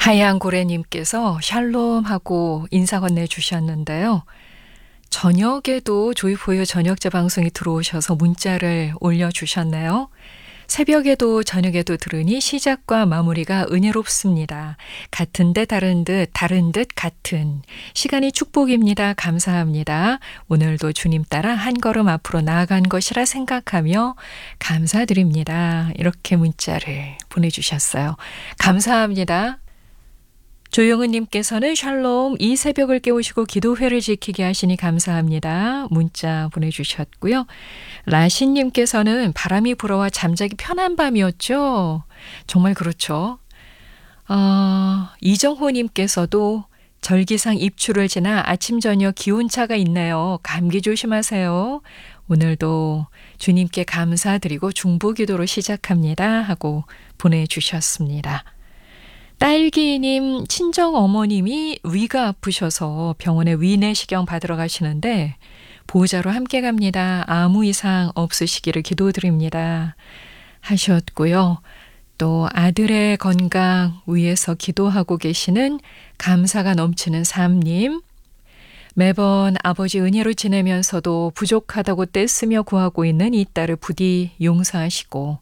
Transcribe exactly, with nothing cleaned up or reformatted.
하얀 고래님께서 샬롬하고 인사 건네주셨는데요. 저녁에도 조이포유 저녁제 방송이 들어오셔서 문자를 올려주셨네요. 새벽에도 저녁에도 들으니 시작과 마무리가 은혜롭습니다. 같은 듯 다른 듯 다른 듯 같은 시간이 축복입니다. 감사합니다. 오늘도 주님 따라 한 걸음 앞으로 나아간 것이라 생각하며 감사드립니다. 이렇게 문자를 보내주셨어요. 감사합니다. 조영은님께서는 샬롬 이 새벽을 깨우시고 기도회를 지키게 하시니 감사합니다. 문자 보내주셨고요. 라신님께서는 바람이 불어와 잠자기 편한 밤이었죠. 정말 그렇죠. 어, 이정호님께서도 절기상 입추를 지나 아침 저녁 기온차가 있네요. 감기 조심하세요. 오늘도 주님께 감사드리고 중보기도로 시작합니다 하고 보내주셨습니다. 딸기님 친정어머님이 위가 아프셔서 병원에 위내시경 받으러 가시는데 보호자로 함께 갑니다. 아무 이상 없으시기를 기도드립니다 하셨고요. 또 아들의 건강 위해서 기도하고 계시는 감사가 넘치는 삼님, 매번 아버지 은혜로 지내면서도 부족하다고 떼쓰며 구하고 있는 이 딸을 부디 용서하시고